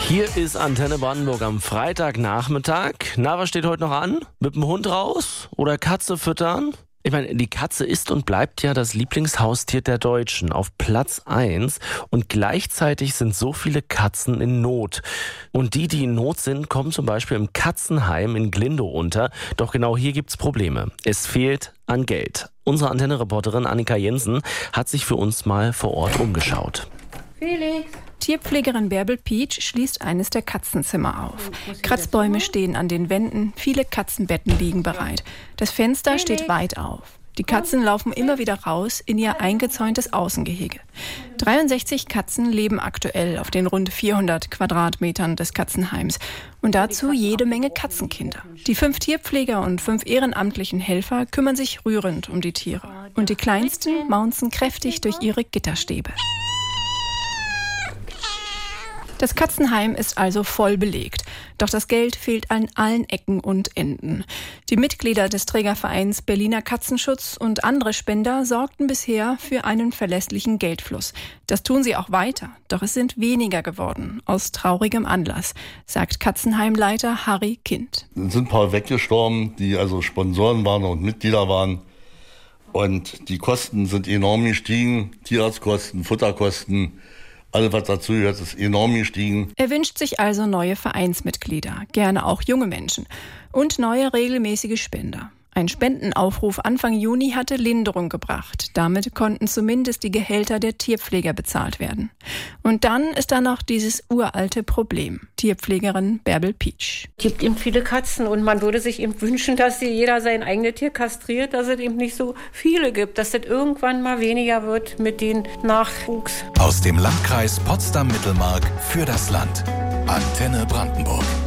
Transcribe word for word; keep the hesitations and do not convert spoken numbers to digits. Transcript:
Hier ist Antenne Brandenburg am Freitagnachmittag. Na, was steht heute noch an? Mit dem Hund raus oder Katze füttern? Ich meine, die Katze ist und bleibt ja das Lieblingshaustier der Deutschen auf Platz eins. Und gleichzeitig sind so viele Katzen in Not. Und die, die in Not sind, kommen zum Beispiel im Katzenheim in Glindow unter. Doch genau hier gibt's Probleme. Es fehlt an Geld. Unsere Antenne-Reporterin Annika Jensen hat sich für uns mal vor Ort umgeschaut. Felix. Tierpflegerin Bärbel Pietsch schließt eines der Katzenzimmer auf. Kratzbäume stehen an den Wänden, viele Katzenbetten liegen bereit. Das Fenster steht weit auf. Die Katzen laufen immer wieder raus in ihr eingezäuntes Außengehege. dreiundsechzig Katzen leben aktuell auf den rund vierhundert Quadratmetern des Katzenheims. Und dazu jede Menge Katzenkinder. Die fünf Tierpfleger und fünf ehrenamtlichen Helfer kümmern sich rührend um die Tiere. Und die Kleinsten maunzen kräftig durch ihre Gitterstäbe. Das Katzenheim ist also voll belegt. Doch das Geld fehlt an allen Ecken und Enden. Die Mitglieder des Trägervereins Berliner Katzenschutz und andere Spender sorgten bisher für einen verlässlichen Geldfluss. Das tun sie auch weiter. Doch es sind weniger geworden, aus traurigem Anlass, sagt Katzenheimleiter Harry Kind. Es sind ein paar weggestorben, die also Sponsoren waren und Mitglieder waren. Und die Kosten sind enorm gestiegen. Tierarztkosten, Futterkosten. Alles, was dazu gehört, ist enorm gestiegen. Er wünscht sich also neue Vereinsmitglieder, gerne auch junge Menschen und neue regelmäßige Spender. Ein Spendenaufruf Anfang Juni hatte Linderung gebracht. Damit konnten zumindest die Gehälter der Tierpfleger bezahlt werden. Und dann ist da noch dieses uralte Problem. Tierpflegerin Bärbel Pietsch. Es gibt eben viele Katzen und man würde sich eben wünschen, dass jeder sein eigenes Tier kastriert, dass es eben nicht so viele gibt, dass es irgendwann mal weniger wird mit den Nachwuchs. Aus dem Landkreis Potsdam-Mittelmark für das Land. Antenne Brandenburg.